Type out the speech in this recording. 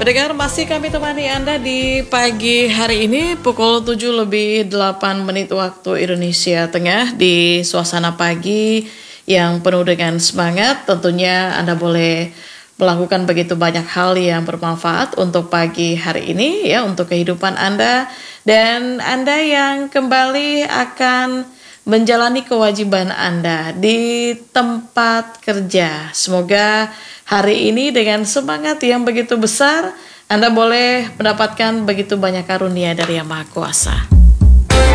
Pendengar, masih kami temani Anda di pagi hari ini pukul 7:08 waktu Indonesia Tengah di suasana pagi yang penuh dengan semangat. Tentunya Anda boleh melakukan begitu banyak hal yang bermanfaat untuk pagi hari ini ya, untuk kehidupan Anda. Dan Anda yang kembali akan menjalani kewajiban Anda di tempat kerja. Semoga hari ini dengan semangat yang begitu besar, Anda boleh mendapatkan begitu banyak karunia dari Yang Maha Kuasa.